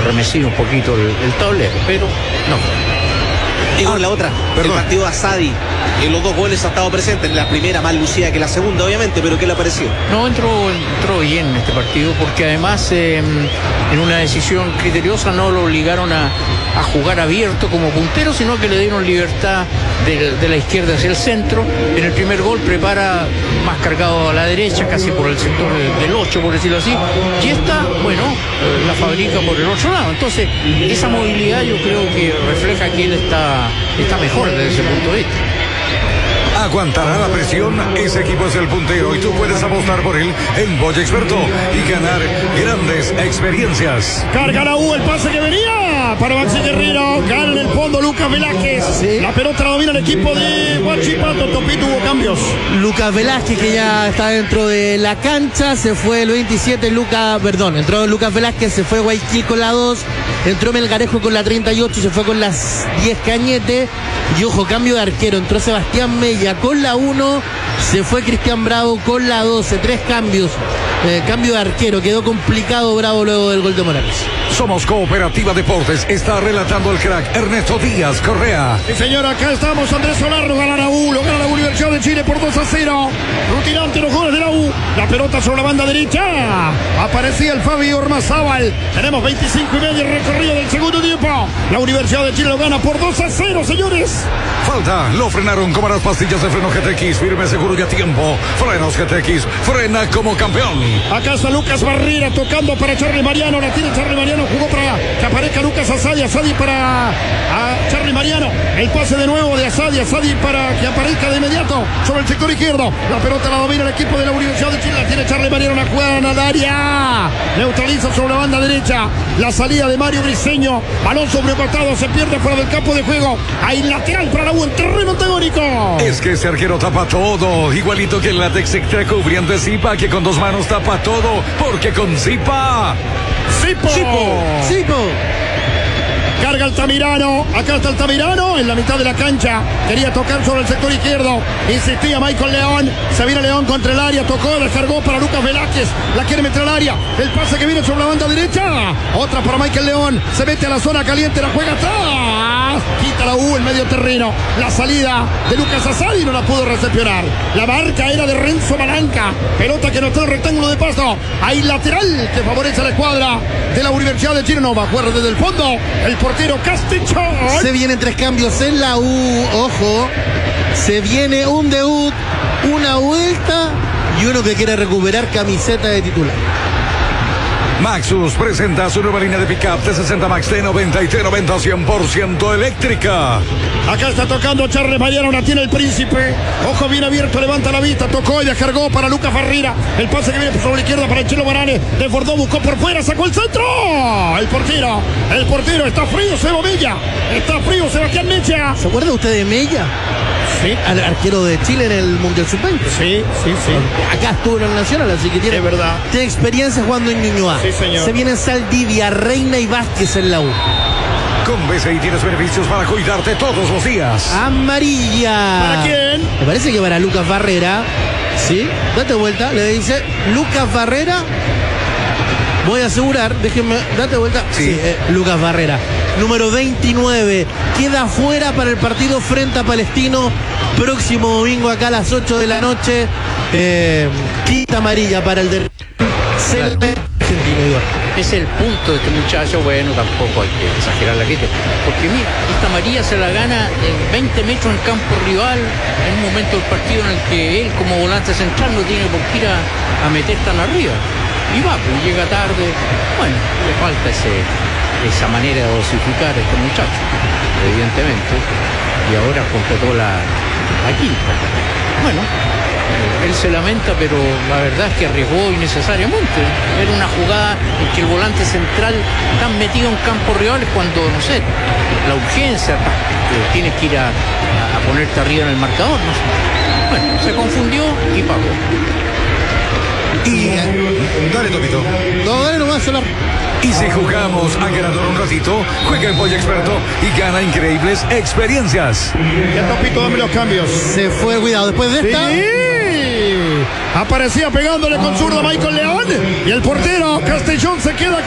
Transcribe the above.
enremecido un poquito el tablero, pero no. Y con la otra, perdón. El partido de Asadi, en los dos goles ha estado presente, en la primera más lucida que la segunda, obviamente, pero ¿qué le ha parecido? No, entró bien en este partido, porque además en una decisión criteriosa no lo obligaron a jugar abierto como puntero, sino que le dieron libertad de la izquierda hacia el centro. En el primer gol prepara más cargado a la derecha, casi por el sector del 8, por decirlo así, y esta, bueno, la fabrica por el otro lado. Entonces, esa movilidad yo creo que refleja que él está mejor desde ese punto de vista. Aguantará la presión, ese equipo es el puntero y tú puedes apostar por él en Boy Experto y ganar grandes experiencias. Carga la U, el pase que venía para Maxi Guerrero, gana en el fondo Lucas Velázquez, sí. La pelota la domina el equipo de Huachipato. Topito, hubo cambios. Lucas Velázquez, que ya está dentro de la cancha, se fue el 27, entró Lucas Velázquez, se fue Guayaquil con la 2, entró Melgarejo con la 38, se fue con las 10 Cañete, y ojo, cambio de arquero, entró Sebastián Mella con la 1, se fue Cristian Bravo con la 12, 3 cambios, cambio de arquero, quedó complicado Bravo luego del gol de Morales. Somos Cooperativa Deportes, está relatando el crack Ernesto Díaz Correa. Sí, señor, acá estamos. Andrés Solar lo gana la U, Universidad de Chile por 2-0. Rutinante los goles de la U. La pelota sobre la banda derecha. Aparecía el Fabio Ormazábal. Tenemos 25 y medio recorrido del segundo tiempo. La Universidad de Chile lo gana por 2-0, señores. Falta, lo frenaron como las pastillas de freno GTX, firme, seguro y a tiempo. Frenos GTX, frena como campeón. Acá está Lucas Barrera tocando para Charly Mariano. La tiene Charly Mariano, jugó para que aparezca Lucas Asadi para Charly Mariano. El pase de nuevo de Asadi para que aparezca de inmediato sobre el sector izquierdo. La pelota la domina el equipo de la Universidad de Chile. La tiene Charly Mariano, la juega al área. Neutraliza sobre la banda derecha. La salida de Mario Briseño. Balón sobrecortado, se pierde fuera del campo de juego. Hay lateral para la U en terreno antagónico. Es que ese arquero tapa todo, igualito que el látex extra cubriente Zipa, que con 2 manos tapa todo, porque con Zipa. Zipo. Carga Altamirano, acá está Altamirano en la mitad de la cancha, quería tocar sobre el sector izquierdo, insistía Michael León, se viene León contra el área, tocó, descargó para Lucas Velázquez, la quiere meter al área, el pase que viene sobre la banda derecha, otra para Michael León, se mete a la zona caliente, la juega atrás, quita la U en medio terreno, la salida de Lucas Asadi no la pudo recepcionar, la marca era de Renzo Malanca, pelota que no está en el rectángulo de paso, hay lateral que favorece a la escuadra de la Universidad de Chile, no va a jugar desde el fondo, el portero Castichón. Se vienen 3 cambios en la U, ojo, se viene un debut, una vuelta y uno que quiere recuperar camiseta de titular. Maxus presenta su nueva línea de pick-up T60 Max T90 y T90 100% eléctrica. Acá está tocando Charles Mariano, la tiene el Príncipe. Ojo bien abierto, levanta la vista, tocó y descargó para Lucas Barrera. El pase que viene sobre la izquierda para el Chelo Morales. Desbordó, buscó por fuera, sacó el centro. El portero, está frío Sebo Mella. Está frío Sebastián Mecha. ¿Se acuerda usted de Mella? Sí. Al arquero de Chile en el Mundial Sub-20. Sí. Acá estuvo en el Nacional, así que tiene, es verdad, tiene experiencia jugando en Ñuñoa. Sí, señor. Se vienen Saldivia, Reina y Vázquez en la U. Con BCI tienes beneficios para cuidarte todos los días. Amarilla. ¿Para quién? Me parece que para Lucas Barrera. Sí, date vuelta, le dice Lucas Barrera. Voy a asegurar, déjenme, date vuelta. Sí, Lucas Barrera. Número 29. Queda fuera para el partido frente a Palestino. Próximo domingo acá a las 8 de la noche. Quinta amarilla para el de Es el punto de este muchacho, bueno, tampoco hay que exagerar la crítica, porque mira, esta amarilla se la gana en 20 metros en campo rival, en un momento del partido en el que él como volante central no tiene por qué ir a meter tan arriba, y va, pues llega tarde, bueno, le falta esa manera de dosificar a este muchacho, evidentemente, y ahora completó la quinta. Bueno, él se lamenta, pero la verdad es que arriesgó innecesariamente. Era una jugada en que el volante central tan metido en campo rival es cuando, no sé, la urgencia, tienes que ir a ponerte arriba en el marcador, no sé. Bueno, se confundió y pagó. Y dale, Topito. No, dale nomás, Solar. Y si jugamos a ganador un ratito, juega en Boy Experto y gana increíbles experiencias. Ya, Topito, dame los cambios. Se fue, cuidado, después de esta. Sí. Aparecía pegándole con zurdo Michael León y el portero Castellón se queda